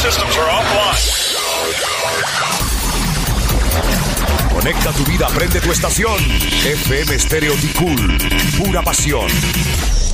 systems are offline. Conecta tu vida, prende tu estación. FM Stereo Ticul, pura pasión.